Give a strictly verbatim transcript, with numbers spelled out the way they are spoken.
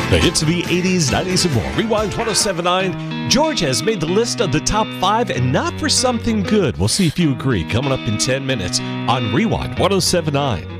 The hits of the eighties, nineties, and more. Rewind ten seventy-nine. George has made the list of the top five, and not for something good. We'll see if you agree. Coming up in ten minutes on Rewind ten seventy-nine.